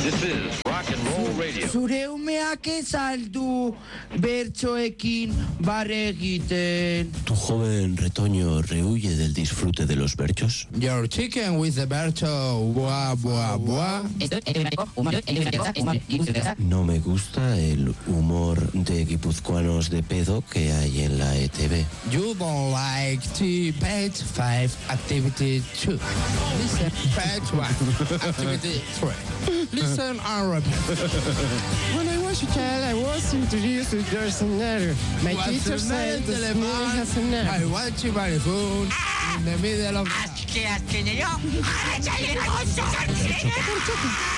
This is rock and roll radio. Zureumeak saldu bertsoekin barre egiten. ¿Tu joven retoño rehuye del disfrute de los berchos? Your chicken with the bercho, buah, buah, buah. No me gusta el humor de guipuzcoanos de pedo que hay en la ETV. You don't like to page 5 activity 2. Listen, page 1 activity 3. Listen and repeat. When I was a child, I was introduced to there's another. My teacher said the spelling has an error. I want to my phone in the middle of... ¿Qué has tenido?